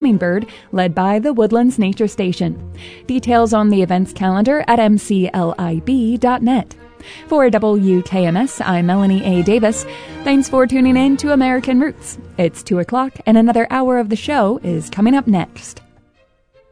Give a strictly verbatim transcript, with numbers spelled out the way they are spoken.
Hummingbird, led by the Woodlands Nature Station. Details on the events calendar at m c l i b dot net. For W K M S, I'm Melanie A. Davis. Thanks for tuning in to American Roots. It's two o'clock, and another hour of the show is coming up next.